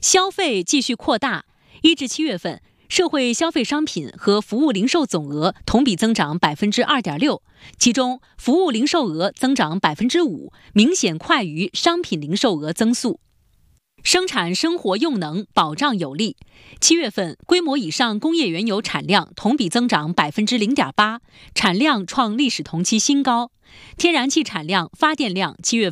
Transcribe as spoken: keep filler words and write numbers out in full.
消费继续扩大，一至七月份，社会消费商品和服务零售总额同比增长百分之二点六，其中服务零售额增长百分之五，明显快于商品零售额增速。生产生活用能保障有力，七月份规模以上工业原油产量同比增长百分之零点八，产量创历史同期新高。天然气产量、发电量七月